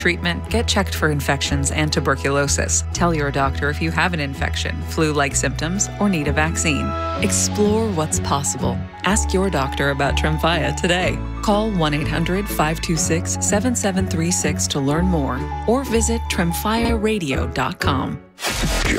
treatment, get checked for infections and tuberculosis. Tell your doctor if you have an infection, flu-like symptoms, or need a vaccine. Explore what's possible. Ask your doctor about Tremfya today. Call 1-800-526-7736 to learn more, or visit tremfyaradio.com.